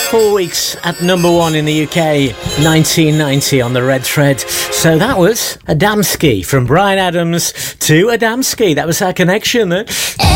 4 weeks at number one in the UK, 1990 on the Red Thread. So that was Adamski, from Bryan Adams to Adamski. That was our connection.